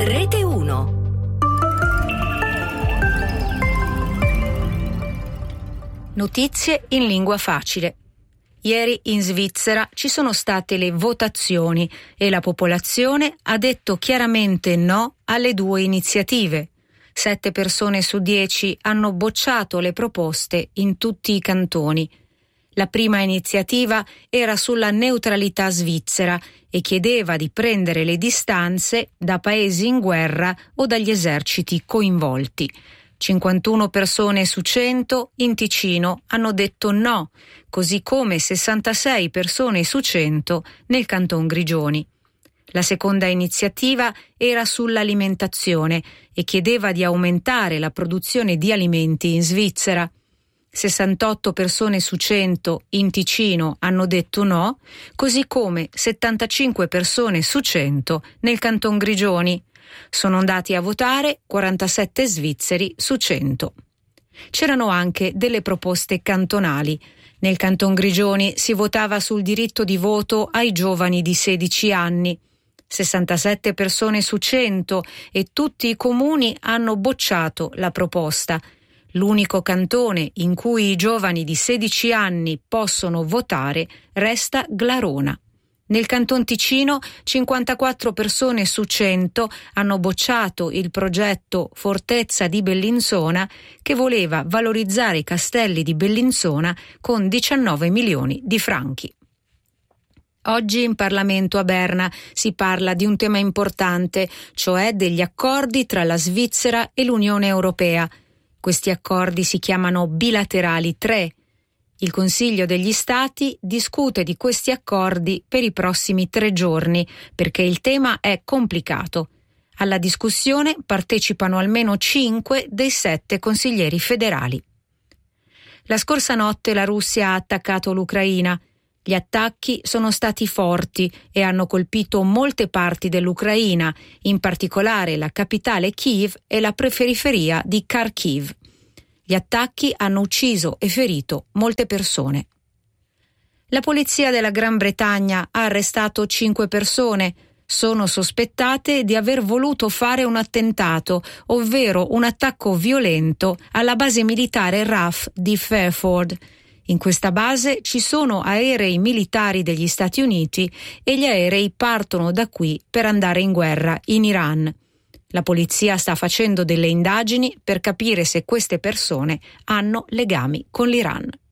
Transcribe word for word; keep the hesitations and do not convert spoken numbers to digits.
Rete uno. Notizie in lingua facile. Ieri in Svizzera ci sono state le votazioni e la popolazione ha detto chiaramente no alle due iniziative. Sette persone su dieci hanno bocciato le proposte in tutti i cantoni. La prima iniziativa era sulla neutralità svizzera e chiedeva di prendere le distanze da paesi in guerra o dagli eserciti coinvolti. cinquantuno persone su cento in Ticino hanno detto no, così come sessantasei persone su cento nel Canton Grigioni. La seconda iniziativa era sull'alimentazione e chiedeva di aumentare la produzione di alimenti in Svizzera. sessantotto persone su cento in Ticino hanno detto no, così come settantacinque persone su cento nel Canton Grigioni. Sono andati a votare quarantasette svizzeri su cento. C'erano anche delle proposte cantonali. Nel Canton Grigioni si votava sul diritto di voto ai giovani di sedici anni. sessantasette persone su cento e tutti i comuni hanno bocciato la proposta. L'unico cantone in cui i giovani di sedici anni possono votare resta Glarona. Nel Canton Ticino cinquantaquattro persone su cento hanno bocciato il progetto Fortezza di Bellinzona, che voleva valorizzare i castelli di Bellinzona con diciannove milioni di franchi. Oggi in Parlamento a Berna si parla di un tema importante, cioè degli accordi tra la Svizzera e l'Unione Europea. Questi accordi si chiamano bilaterali tre. Il Consiglio degli Stati discute di questi accordi per i prossimi tre giorni, perché il tema è complicato. Alla discussione partecipano almeno cinque dei sette consiglieri federali. La scorsa notte la Russia ha attaccato l'Ucraina. Gli attacchi sono stati forti e hanno colpito molte parti dell'Ucraina, in particolare la capitale Kiev e la periferia di Kharkiv. Gli attacchi hanno ucciso e ferito molte persone. La polizia della Gran Bretagna ha arrestato cinque persone. Sono sospettate di aver voluto fare un attentato, ovvero un attacco violento alla base militare R A F di Fairford. In questa base ci sono aerei militari degli Stati Uniti e gli aerei partono da qui per andare in guerra in Iran. La polizia sta facendo delle indagini per capire se queste persone hanno legami con l'Iran.